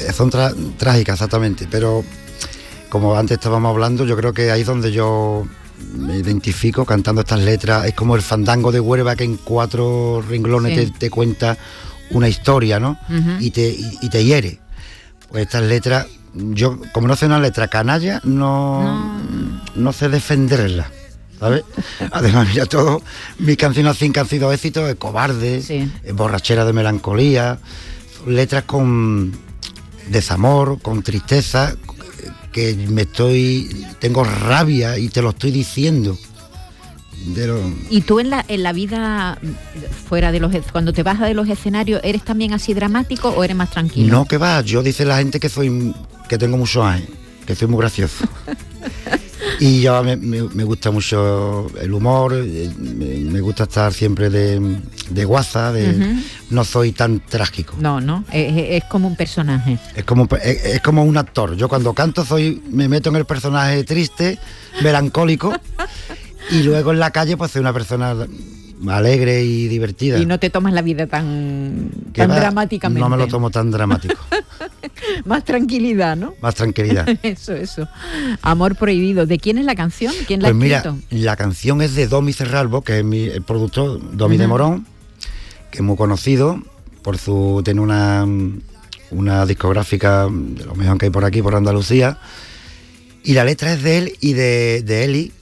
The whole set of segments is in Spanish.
son trágicas, exactamente, pero como antes estábamos hablando, yo creo que ahí es donde yo me identifico cantando estas letras. Es como el fandango de Huelva, que en 4 renglones te cuenta una historia, ¿no? Y te hiere. Pues estas letras, yo como no sé una letra canalla, no sé defenderlas, ¿sabes? Además, mira, todo mis canciones así que han sido éxitos, Cobarde, Borrachera de melancolía, letras con desamor, con tristeza, que tengo rabia y te lo estoy diciendo. ¿Y tú en la vida fuera de cuando te bajas de los escenarios, eres también así dramático o eres más tranquilo? No, que va, yo dice la gente que tengo muchos años, que soy muy gracioso. Y yo me gusta mucho el humor, me gusta estar siempre de guasa, no soy tan trágico. No, es como un personaje. Es como un actor. Yo cuando canto me meto en el personaje triste, melancólico, y luego en la calle pues soy una persona alegre y divertida. Y no te tomas la vida tan dramáticamente. No me lo tomo tan dramático. Más tranquilidad, ¿no? Más tranquilidad. Eso. Amor prohibido. ¿De quién es la canción? ¿Quién la ha escrito? Mira, la canción es de Domi Cerralbo, que es el productor, Domi de Morón, que es muy conocido tiene una discográfica de lo mejor que hay por aquí, por Andalucía. Y la letra es de él y de Eli.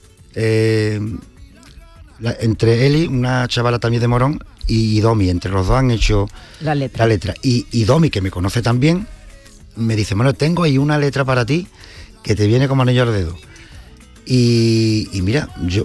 Entre Eli, una chavala también de Morón, y Domi, entre los dos han hecho la letra. Y Domi, que me conoce también, me dice, bueno, tengo ahí una letra para ti que te viene como anillo al dedo. Y mira, yo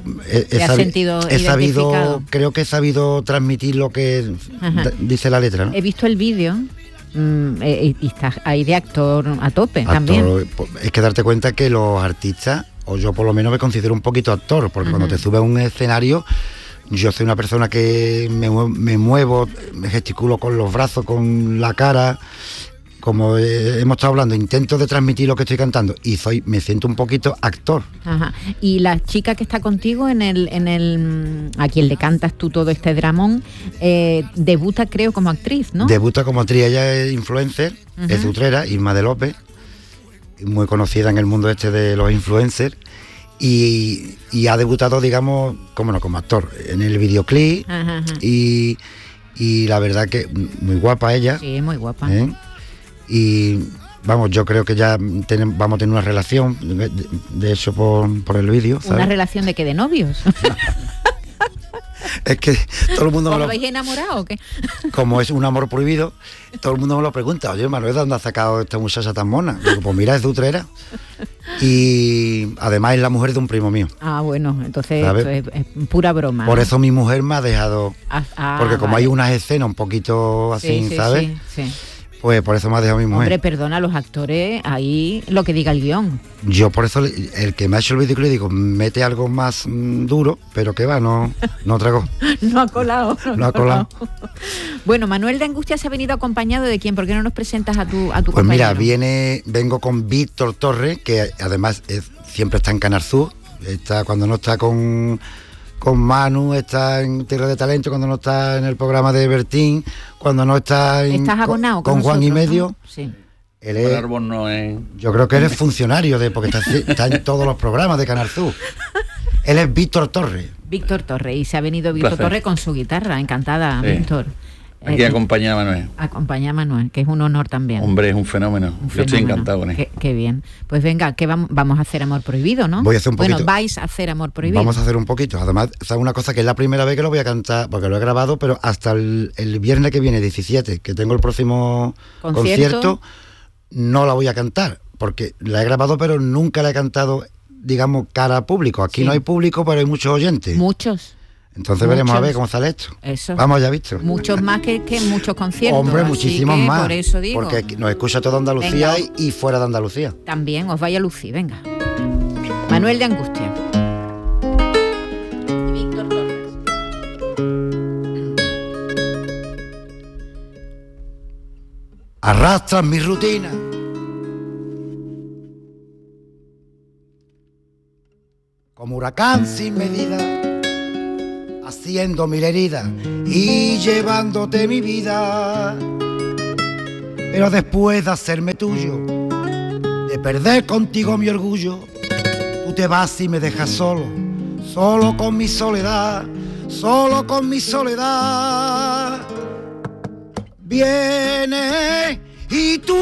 creo que he sabido transmitir lo que dice la letra, ¿no? He visto el vídeo. Y estás ahí de actor a tope también. Es que darte cuenta que los artistas, o yo por lo menos me considero un poquito actor, porque cuando te subes a un escenario, yo soy una persona que me muevo, me gesticulo con los brazos, con la cara, como hemos estado hablando, intento de transmitir lo que estoy cantando y me siento un poquito actor. Ajá. Y la chica que está contigo a quien le cantas tú todo este dramón, debuta creo como actriz, ¿no? Debuta como actriz, ella es influencer, es utrera, Irma de López, muy conocida en el mundo de los influencers, y ha debutado, digamos, como actor en el videoclip. Y la verdad que muy guapa ella. Sí, muy guapa. Y vamos, yo creo que ya vamos a tener una relación, de hecho por el vídeo, ¿sabes? ¿Una relación de qué? ¿De novios? Es que todo el mundo ¿Os habéis enamorado o qué? Como es un amor prohibido, todo el mundo me lo pregunta. Oye, Manuel, ¿de dónde has sacado esta muchacha tan mona? Digo, pues mira, es de Utrera. Y además es la mujer de un primo mío. Ah, bueno, entonces esto es pura broma. Por eso mi mujer me ha dejado. Porque como hay unas escenas un poquito así, ¿sabes? Sí. Pues por eso me ha dejado mi mujer. Hombre, perdona, los actores, ahí lo que diga el guión. Yo por eso, el que me ha hecho el videoclip, digo, mete algo más duro, pero que va, no trago. No ha colado. No ha colado. Bueno, Manuel de Angustia se ha venido acompañado de quién, ¿por qué no nos presentas a tu pues compañero? Mira, vengo con Víctor Torres, que además siempre está en Canal Sur, cuando no está con Manu, está en Tierra de Talento, cuando no está en el programa de Bertín, cuando no está ¿Estás abonado con Juan y Medio, ¿no? Sí. Yo creo que él es funcionario porque está en todos los programas de Canal Sur. Él es Víctor Torres. Víctor Torres, y se ha venido Víctor Torres con su guitarra, encantada, sí. Víctor. Aquí acompaña a Manuel. Acompaña a Manuel, que es un honor también. Hombre, es un fenómeno. Yo estoy encantado con él. Qué bien. Pues venga, que vamos a hacer Amor Prohibido, ¿no? Voy a hacer un poquito. Bueno, vais a hacer Amor Prohibido. Vamos a hacer un poquito. Además, ¿sabes una cosa? Que es la primera vez que lo voy a cantar, porque lo he grabado, pero hasta el viernes que viene, 17, que tengo el próximo concierto, no la voy a cantar, porque la he grabado, pero nunca la he cantado, digamos, cara a público. Aquí no hay público, pero hay muchos oyentes. Muchos. Entonces veremos a ver cómo sale esto. Eso. Vamos ya, Víctor. Muchos más que muchos conciertos. Hombre, muchísimos más. Por eso digo. Porque nos escucha toda Andalucía y fuera de Andalucía. También os vaya a lucir, venga. Manuel de Angustia. Víctor Torres. Arrastras mi rutina. Como huracán sin medida, haciendo mil heridas y llevándote mi vida. Pero después de hacerme tuyo, de perder contigo mi orgullo, tú te vas y me dejas solo, solo con mi soledad, solo con mi soledad. Vienes y tú